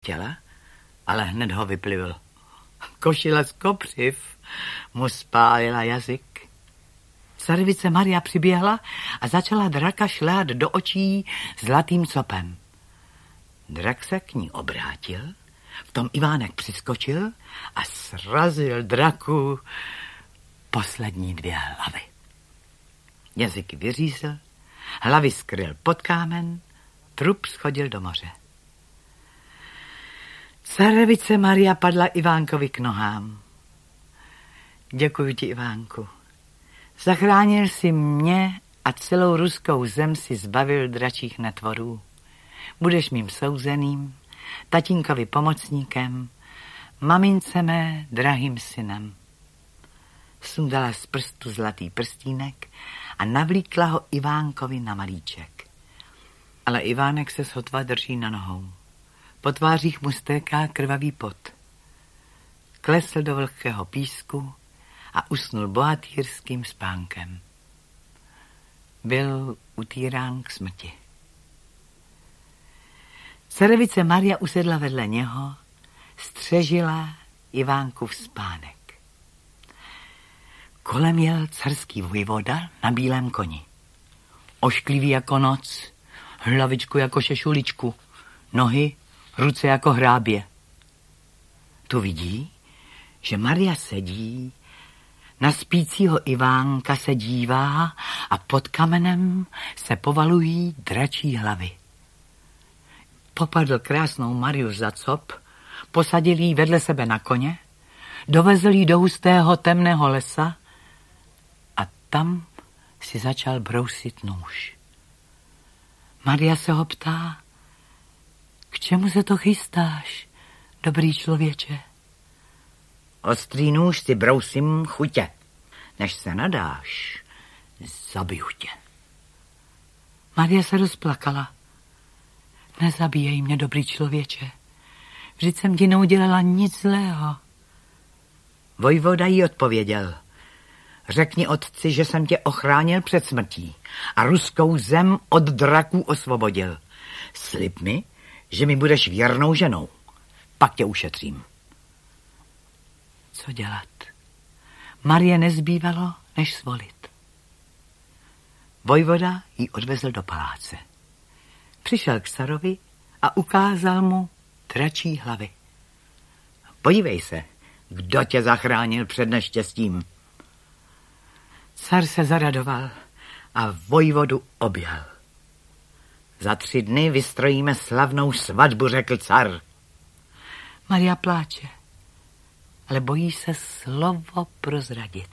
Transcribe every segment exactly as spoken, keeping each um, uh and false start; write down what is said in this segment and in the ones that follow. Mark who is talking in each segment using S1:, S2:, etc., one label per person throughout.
S1: těla, ale hned ho vyplivil. Košile z kopřiv mu spálila jazyk. Carevice Maria přiběhla a začala draka šlehat do očí zlatým copem. Drak se k ní obrátil, v tom Ivánek přiskočil a srazil draku poslední dvě hlavy. Jazyk vyřízl, hlavy skryl pod kámen, trup schodil do moře. Carevice Maria padla Ivánkovi k nohám. Děkuji ti, Ivánku. Zachránil si mě a celou ruskou zem si zbavil dračích netvorů. Budeš mým souzeným, tatínkovi pomocníkem, mamince mé drahým synem. Sundala z prstu zlatý prstínek a navlíkla ho Ivánkovi na malíček. Ale Ivánek se sotva drží na nohou. Po tvářích mu stéká krvavý pot. Klesl do vlhkého písku a usnul bohatýrským spánkem. Byl utírán k smrti. Carevice Maria usedla vedle něho, střežila Ivánkův spánek. Kolem jel carský vojvoda na bílém koni. Ošklivý jako noc, hlavičku jako šešuličku, nohy, ruce jako hrábě. Tu vidí, že Maria sedí, na spícího Ivánka se dívá a pod kamenem se povalují dračí hlavy. Popadl krásnou Mariu za cop, posadil jí vedle sebe na koně, dovezl jí do hustého temného lesa a tam si začal brousit nůž. Maria se ho ptá, k čemu se to chystáš, dobrý člověče? Ostrý nůž si brousím chutě, než se nadáš, zabiju tě. Maria se rozplakala. Nezabíjej mě, dobrý člověče. Vždyť jsem ti neudělala nic zlého. Vojvoda jí odpověděl. Řekni otci, že jsem tě ochránil před smrtí a ruskou zem od draků osvobodil. Slib mi, že mi budeš věrnou ženou. Pak tě ušetřím. Co dělat? Marie nezbývalo, než svolit. Vojvoda ji odvezl do paláce. Přišel k carovi a ukázal mu dračí hlavy. Podívej se, kdo tě zachránil před neštěstím. Car se zaradoval a vojvodu objal. Za tři dny vystrojíme slavnou svatbu, řekl car. Maria pláče, ale bojí se slovo prozradit.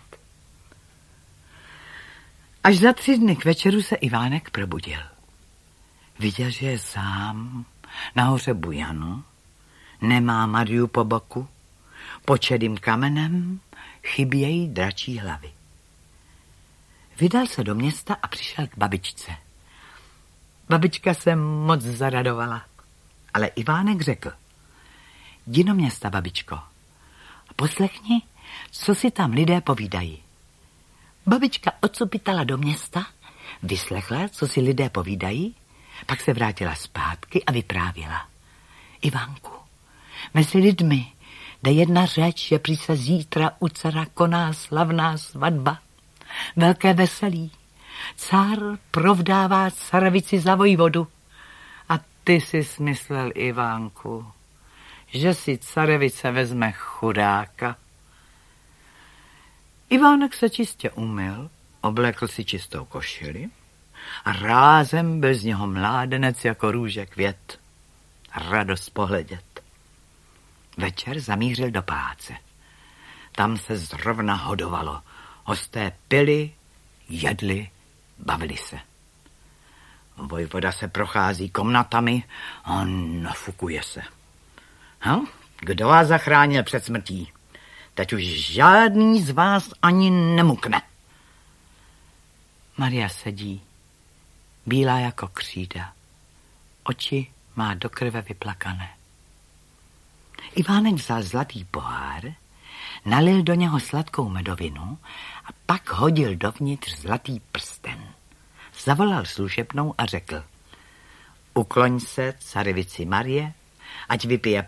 S1: Až za tři dny k večeru se Ivánek probudil. Viděl, že je sám na hoře Bujanu, nemá Mariu po boku, pod šedým kamenem chybějí dračí hlavy. Vydal se do města a přišel k babičce. Babička se moc zaradovala, ale Ivánek řekl, jdi do města, babičko, a poslechni, co si tam lidé povídají. Babička odsupitala do města, vyslechla, co si lidé povídají, pak se vrátila zpátky a vyprávěla. Ivánku, mezi lidmi jde jedna řeč, že prý se zítra u cara koná slavná svatba, velké veselí. Cár provdává carevici za vojvodu. A ty si smyslel, Ivánku, že si carevice vezme chudáka. Ivánek se čistě umyl, oblekl si čistou košili a rázem byl z něho mládenec jako růže květ. Radost pohledět. Večer zamířil do paláce. Tam se zrovna hodovalo. Hosté pili, jedli, bavili se. Vojvoda se prochází komnatami a nafukuje se. Ha? Kdo vás zachránil před smrtí? Teď už žádný z vás ani nemukne. Maria sedí, bílá jako křída. Oči má do krve vyplakané. Ivánek vzal zlatý pohár, nalil do něho sladkou medovinu a pak hodil dovnitř zlatý prsten. Zavolal služebnou a řekl, ukloň se carevici Marie ať vypije